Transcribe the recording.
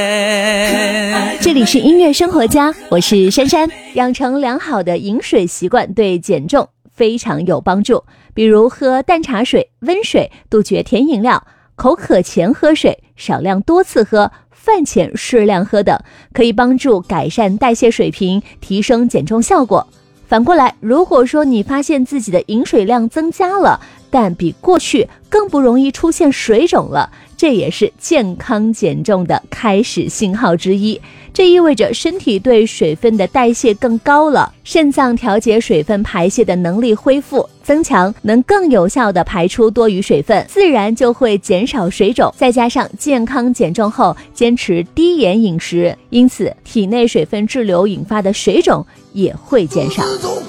这里是音乐生活家，我是珊珊。养成良好的饮水习惯对减重非常有帮助，比如喝淡茶水、温水，杜绝甜饮料，口渴前喝水，少量多次喝，饭前适量喝等，可以帮助改善代谢水平，提升减重效果。反过来，如果说你发现自己的饮水量增加了，但比过去更不容易出现水肿了，这也是健康减重的开始信号之一。这意味着身体对水分的代谢更高了，肾脏调节水分排泄的能力恢复增强，能更有效地排出多余水分，自然就会减少水肿。再加上健康减重后坚持低盐饮食，因此体内水分滞留引发的水肿也会减少。